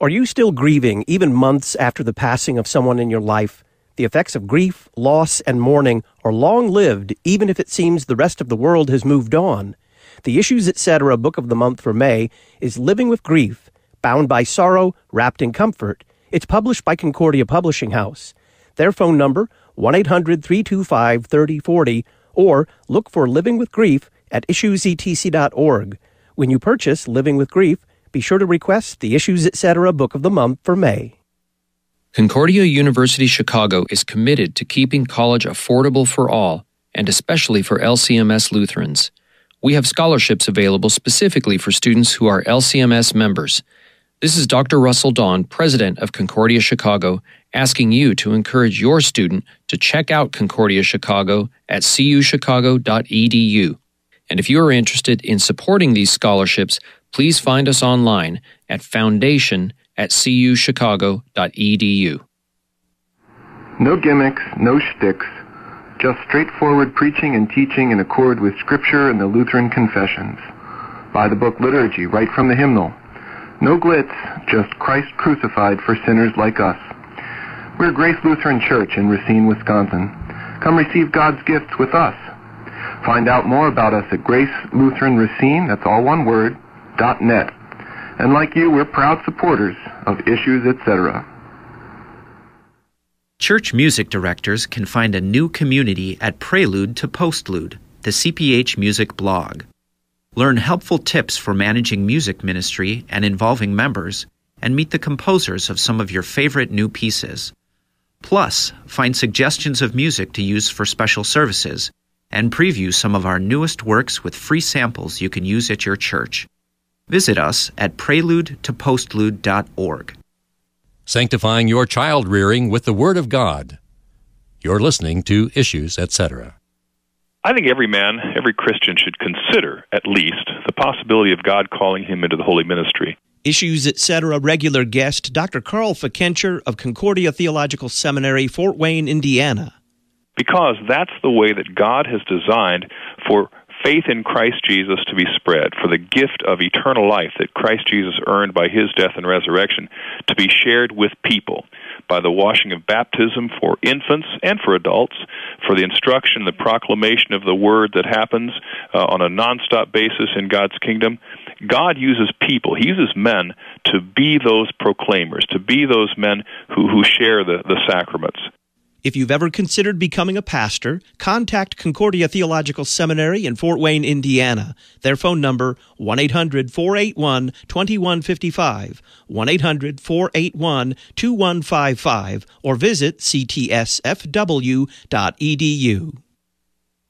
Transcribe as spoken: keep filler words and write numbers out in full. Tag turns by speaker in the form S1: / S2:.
S1: Are you still grieving even months after the passing of someone in your life? The effects of grief, loss, and mourning are long-lived, even if it seems the rest of the world has moved on. The Issues Etc. Book of the Month for May is Living with Grief, Bound by Sorrow, Wrapped in Comfort. It's published by Concordia Publishing House. Their phone number, one eight hundred, three two five, three oh four oh, or look for Living with Grief at issues e t c dot org. When you purchase Living with Grief, be sure to request the Issues Etc. Book of the Month for May.
S2: Concordia University Chicago is committed to keeping college affordable for all, and especially for L C M S Lutherans. We have scholarships available specifically for students who are L C M S members. This is Doctor Russell Dawn, president of Concordia Chicago, asking you to encourage your student to check out Concordia Chicago at c u chicago dot e d u. And if you are interested in supporting these scholarships, please find us online at foundation at c u chicago dot e d u.
S3: No gimmicks, no shticks, just straightforward preaching and teaching in accord with Scripture and the Lutheran confessions. By the book Liturgy, right from the hymnal. No glitz, just Christ crucified for sinners like us. We're Grace Lutheran Church in Racine, Wisconsin. Come receive God's gifts with us. Find out more about us at Grace Lutheran Racine, that's all one word, dot net. And like you, we're proud supporters of Issues Etc.
S4: Church music directors can find a new community at Prelude to Postlude, the C P H Music blog. Learn helpful tips for managing music ministry and involving members, and meet the composers of some of your favorite new pieces. Plus, find suggestions of music to use for special services, and preview some of our newest works with free samples you can use at your church. Visit us at prelude to postlude dot org.
S5: Sanctifying your child rearing with the Word of God. You're listening to Issues Etc.
S6: I think every man, every Christian should consider, at least, the possibility of God calling him into the holy ministry.
S1: Issues Etc. regular guest Doctor Carl Fikencher of Concordia Theological Seminary, Fort Wayne, Indiana.
S6: Because that's the way that God has designed for faith in Christ Jesus to be spread, for the gift of eternal life that Christ Jesus earned by his death and resurrection to be shared with people by the washing of baptism for infants and for adults, for the instruction, the proclamation of the word that happens uh, on a nonstop basis in God's kingdom. God uses people, he uses men to be those proclaimers, to be those men who, who share the, the sacraments.
S1: If you've ever considered becoming a pastor, contact Concordia Theological Seminary in Fort Wayne, Indiana. Their phone number, one eight hundred, four eight one, two one five five, one eight hundred, four eight one, two one five five, or visit c t s f w dot e d u.